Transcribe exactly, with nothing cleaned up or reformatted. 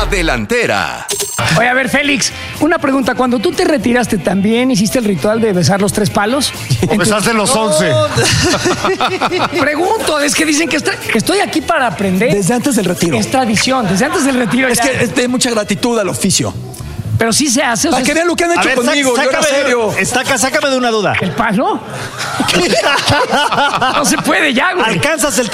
La Delantera. Oye, a ver, Félix, una pregunta. Cuando tú te retiraste, ¿también hiciste el ritual de besar los tres palos? O besaste los once. Pregunto, es que dicen que, está- que estoy aquí para aprender. Desde antes del retiro. Es tradición, desde antes del retiro. Es ya. que es de mucha gratitud al oficio. Pero sí se hace. O sea, Para que vean lo que han hecho A ver, conmigo, yo era sácame, serio. Estaca, sácame de una duda. ¿el palo? No se puede ya, güey. ¿Alcanzas el